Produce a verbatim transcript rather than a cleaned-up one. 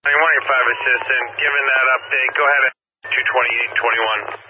twenty-one, your five assistant. Given that update, go ahead at two twenty-eight twenty-one.